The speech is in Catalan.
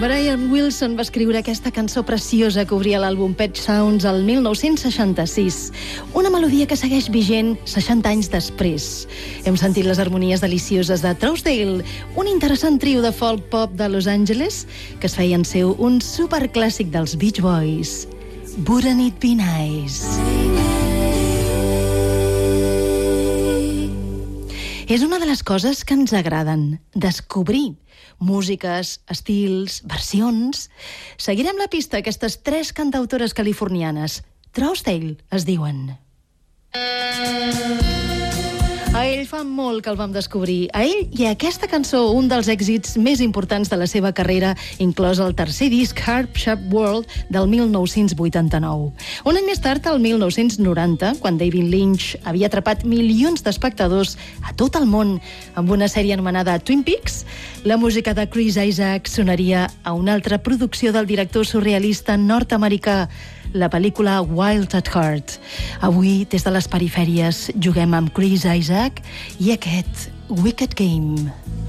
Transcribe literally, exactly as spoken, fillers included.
Brian Wilson va escriure aquesta cançó preciosa que obria l'àlbum Pet Sounds el mil nou-cents seixanta-sis. Una melodia que segueix vigent seixanta anys després. Hem sentit les harmonies delicioses de Trousdale, un interessant trio de folk pop de Los Angeles que es feien seu un superclàssic dels Beach Boys. Wouldn't it be nice? És una de les coses que ens agraden, descobrir músiques, estils, versions. Seguirem la pista aquestes tres cantautores californianes. Trousdale es diuen. A ell fa molt que el vam descobrir. A ell i a aquesta cançó, un dels èxits més importants de la seva carrera, inclòs el tercer disc Harp Shop World del mil nou-cents vuitanta-nou. Un any més tard, el mil nou-cents noranta, quan David Lynch havia atrapat milions d'espectadors a tot el món amb una sèrie anomenada Twin Peaks, la música de Chris Isaak sonaria a una altra producció del director surrealista nord-americà, la pel·lícula Wild at Heart. Avui, des de les perifèries, juguem amb Chris Isaak i aquest Wicked Game.